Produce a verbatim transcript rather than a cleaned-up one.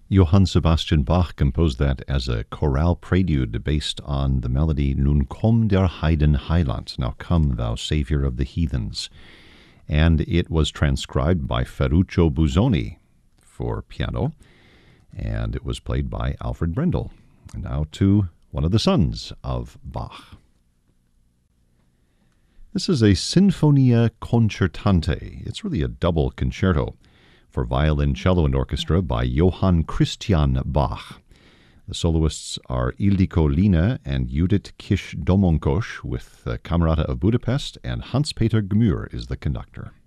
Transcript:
Johann Sebastian Bach composed that as a chorale prelude based on the melody Nun komm der Heiden Heiland, Now Come Thou Savior of the Heathens. And it was transcribed by Ferruccio Busoni for piano, and it was played by Alfred Brendel. And now to one of the sons of Bach. This is a Sinfonia Concertante. It's really a double concerto for violin, cello, and orchestra by Johann Christian Bach. The soloists are Ildiko Line and Judith Kish-Domonkos with the Camerata of Budapest, and Hans-Peter Gmür is the conductor.